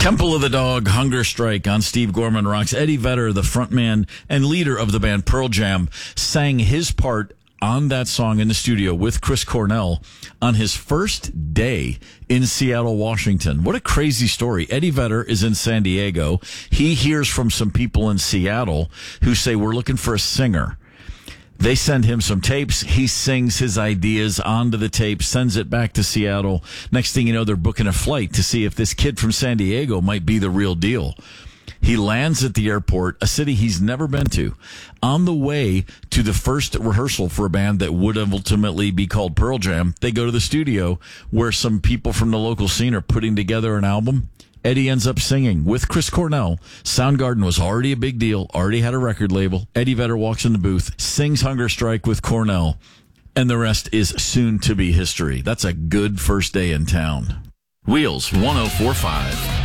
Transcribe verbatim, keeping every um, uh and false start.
Temple of the Dog, Hunger Strike on Steve Gorman Rocks. Eddie Vedder, the frontman and leader of the band Pearl Jam, sang his part on that song in the studio with Chris Cornell on his first day in Seattle, Washington. What a crazy story. Eddie Vedder is in San Diego. He hears from some people in Seattle who say, we're looking for a singer. They send him some tapes. He sings his ideas onto the tape, sends it back to Seattle. Next thing you know, they're booking a flight to see if this kid from San Diego might be the real deal. He lands at the airport, a city he's never been to, on the way to the first rehearsal for a band that would ultimately be called Pearl Jam. They go to the studio where some people from the local scene are putting together an album. Eddie ends up singing with Chris Cornell. Soundgarden was already a big deal, already had a record label. Eddie Vedder walks in the booth, sings Hunger Strike with Cornell, and the rest is soon to be history. That's a good first day in town. Wheels one oh four point five.